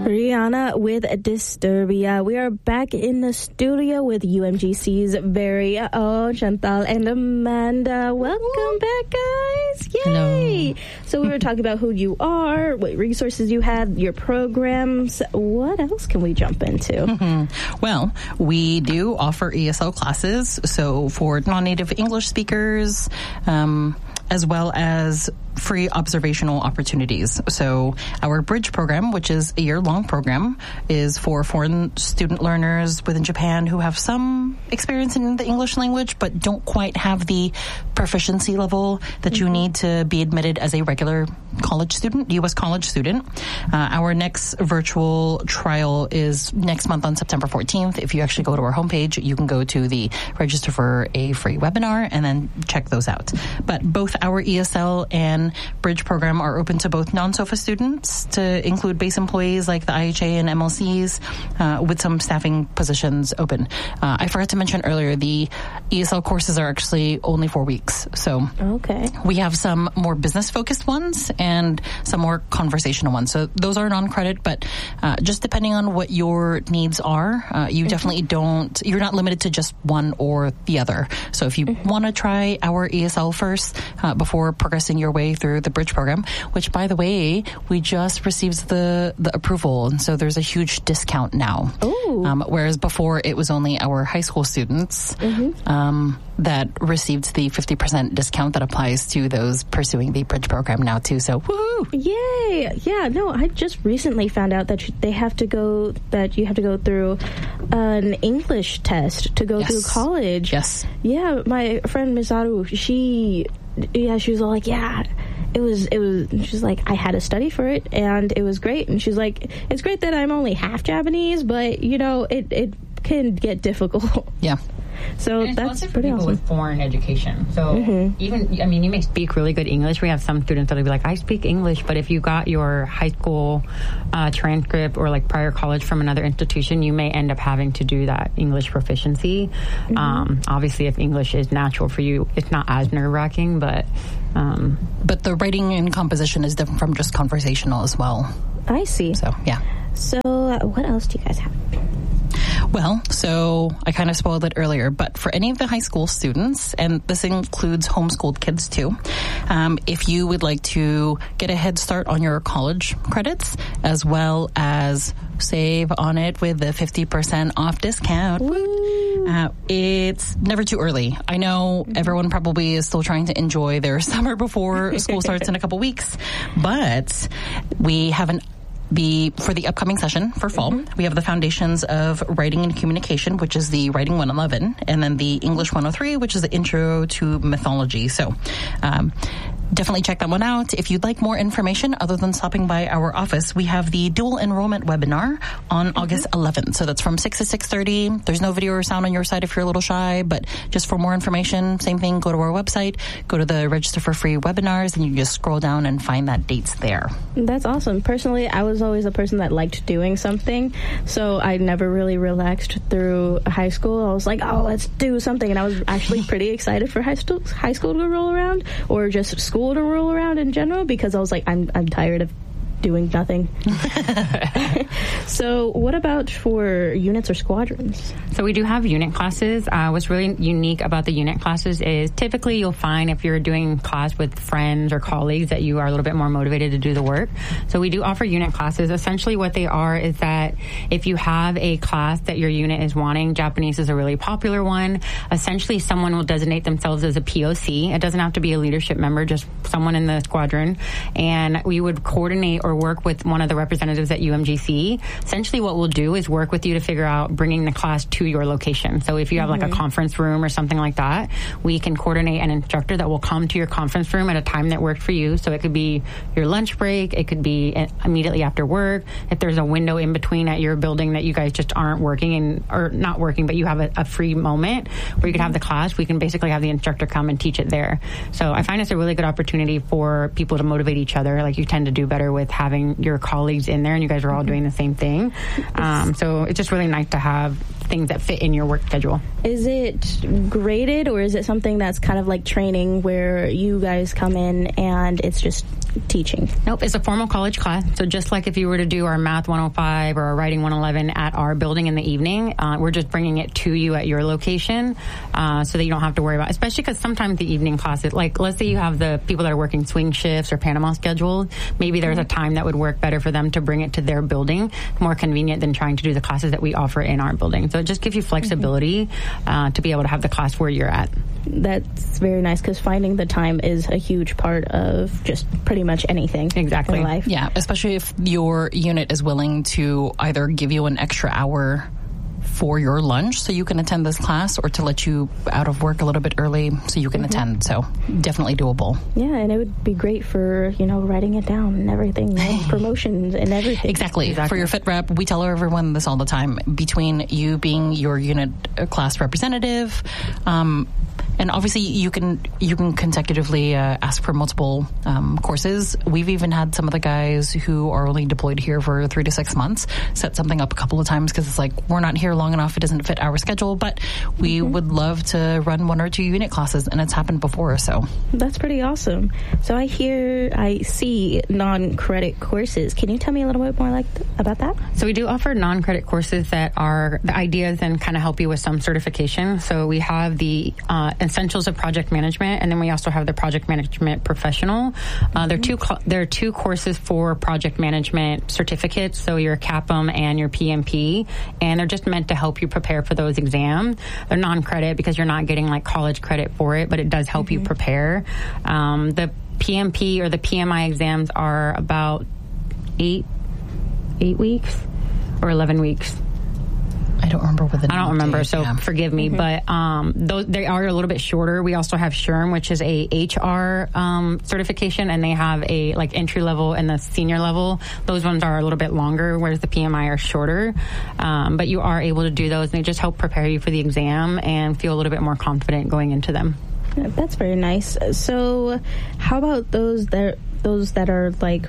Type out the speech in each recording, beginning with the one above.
Rihanna with Disturbia. We are back in the studio with UMGC's very own Chantal and Amanda. Welcome back, guys. Yay! Hello. So we were talking about who you are, what resources you have, your programs. What else can we jump into? Well, we do offer ESL classes, so for non-native English speakers, as well as free observational opportunities. So our Bridge program, which is a year-long program, is for foreign student learners within Japan who have some experience in the English language but don't quite have the proficiency level that you need to be admitted as a regular college student, U.S. college student. Our next virtual trial is next month on September 14th. If you actually go to our homepage, you can go to the register for a free webinar and then check those out. But both our ESL and Bridge program are open to both non-SOFA students, to include base employees like the IHA and MLCs, with some staffing positions open. I forgot to mention earlier, the ESL courses are actually only 4 weeks. So Okay. we have some more business-focused ones and some more conversational ones. So those are non-credit, but just depending on what your needs are, you definitely you're not limited to just one or the other. So if you want to try our ESL first before progressing your way through the Bridge program, which, by the way, we just received the approval, and so there's a huge discount now. Whereas before it was only our high school students that received the 50% discount that applies to those pursuing the Bridge program now too. So woohoo! Yay! Yeah, no, I just recently found out that you have to go through an English test to go through college. Yes. Yeah, my friend Misaru, she was all like, it was, she's like, I had to study for it, and it was great. And she's like, it's great that I'm only half Japanese, but, it can get difficult. Yeah. So and that's it's pretty people awesome. with foreign education. So even, you may speak really good English. We have some students that'll be like, I speak English, but if you got your high school transcript or like prior college from another institution, you may end up having to do that English proficiency. Obviously, if English is natural for you, it's not as nerve-wracking, but the writing and composition is different from just conversational as well. I see. So, yeah. So what else do you guys have? Well, so I kind of spoiled it earlier, but for any of the high school students, and this includes homeschooled kids too, if you would like to get a head start on your college credits, as well as save on it with the 50% off discount, it's never too early. I know everyone probably is still trying to enjoy their summer before school starts in a couple weeks, but we have for the upcoming session for fall, we have the Foundations of Writing and Communication, which is the Writing 111, and then the English 103, which is the Intro to Mythology. So definitely check that one out. If you'd like more information other than stopping by our office, we have the dual enrollment webinar on August 11th. So that's from 6 to 6:30. There's no video or sound on your side if you're a little shy, but just for more information, same thing, go to our website, go to the register for free webinars, and you just scroll down and find that dates there. That's awesome. Personally, I was always a person that liked doing something, so I never really relaxed through high school. I was like, oh, let's do something, and I was actually pretty excited for high school to roll around, or just school to roll around in general, because I was like, I'm tired of doing nothing. So what about for units or squadrons? So we do have unit classes. What's really unique about the unit classes is typically you'll find if you're doing class with friends or colleagues that you are a little bit more motivated to do the work. So we do offer unit classes. Essentially what they are is that if you have a class that your unit is wanting, Japanese is a really popular one. Essentially someone will designate themselves as a POC. It doesn't have to be a leadership member, just someone in the squadron. And we would coordinate or work with one of the representatives at UMGC. Essentially what we'll do is work with you to figure out bringing the class to your location. So if you have like a conference room or something like that, we can coordinate an instructor that will come to your conference room at a time that worked for you. So it could be your lunch break, it could be immediately after work. If there's a window in between at your building that you guys just aren't working or not working, but you have a free moment where you can have the class, we can basically have the instructor come and teach it there. So I find it's a really good opportunity for people to motivate each other. Like you tend to do better with having your colleagues in there and you guys are all doing the same thing. So it's just really nice to have things that fit in your work schedule. Is it graded, or is it something that's kind of like training where you guys come in and it's just teaching? Nope, it's a formal college class. So just like if you were to do our Math 105 or our Writing 111 at our building in the evening, we're just bringing it to you at your location so that you don't have to worry about it. Especially because sometimes the evening classes, like let's say you have the people that are working swing shifts or Panama schedules, maybe there's a time that would work better for them to bring it to their building, more convenient than trying to do the classes that we offer in our building. So it just gives you flexibility to be able to have the class where you're at. That's very nice because finding the time is a huge part of just pretty much anything in life. Yeah, especially if your unit is willing to either give you an extra hour for your lunch so you can attend this class, or to let you out of work a little bit early so you can attend. So definitely doable. Yeah, and it would be great for, writing it down and everything, promotions and everything. Exactly. For your fit rep, we tell everyone this all the time. Between you being your unit class representative, and obviously you can consecutively ask for multiple courses. We've even had some of the guys who are only deployed here for 3 to 6 months set something up a couple of times because it's like, we're not here long enough. It doesn't fit our schedule, but we would love to run 1 or 2 unit classes, and it's happened before. So that's pretty awesome. So I see non-credit courses. Can you tell me a little bit more about that? So we do offer non-credit courses that are the ideas and kind of help you with some certification. So we have the Essentials of Project Management, and then we also have the Project Management Professional. There are 2 courses for project management certificates, so your CAPM and your PMP, and they're just meant to help you prepare for those exams. They're non-credit because you're not getting like college credit for it, but it does help you prepare. The PMP or the PMI exams are about 8 weeks or 11 weeks. I don't remember what the I don't remember, so forgive me. But they are a little bit shorter. We also have SHRM, which is a HR certification, and they have a like entry level and the senior level. Those ones are a little bit longer, whereas the PMI are shorter. But you are able to do those, and they just help prepare you for the exam and feel a little bit more confident going into them. Yeah, that's very nice. So how about those that are like,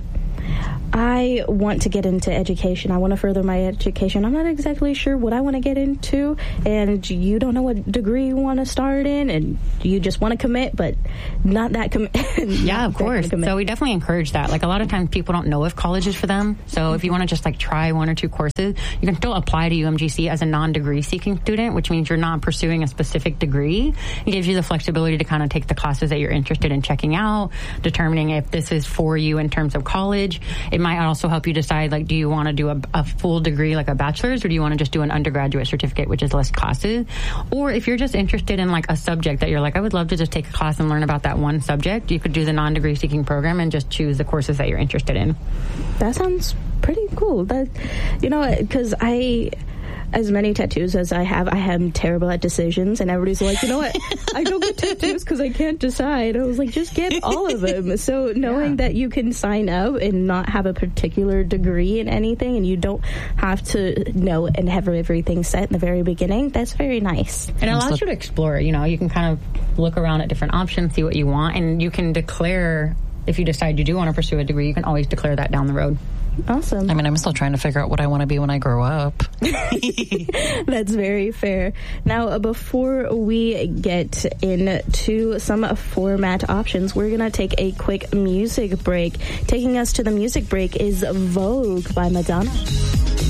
I want to get into education. I want to further my education. I'm not exactly sure what I want to get into, and you don't know what degree you want to start in, and you just want to commit, but not that commit. Yeah, of course. So we definitely encourage that. Like a lot of times people don't know if college is for them. So if you want to just like try 1 or 2 courses, you can still apply to UMGC as a non-degree seeking student, which means you're not pursuing a specific degree. It gives you the flexibility to kind of take the classes that you're interested in checking out, determining if this is for you in terms of college. It might also help you decide, like, do you want to do a full degree, like a bachelor's, or do you want to just do an undergraduate certificate, which is less classes? Or if you're just interested in, like, a subject that you're like, I would love to just take a class and learn about that one subject, you could do the non-degree seeking program and just choose the courses that you're interested in. That sounds pretty cool. That, because as many tattoos as I am terrible at decisions, and everybody's like, you know what, I don't get tattoos because I can't decide. I was like, just get all of them. So knowing that you can sign up and not have a particular degree in anything, and you don't have to know and have everything set in the very beginning, that's very nice. And it allows you to explore. You can kind of look around at different options, see what you want, and you can declare, if you decide you do want to pursue a degree, you can always declare that down the road. Awesome. I mean, I'm still trying to figure out what I want to be when I grow up. That's very fair. Now, before we get into some format options, we're going to take a quick music break. Taking us to the music break is Vogue by Madonna.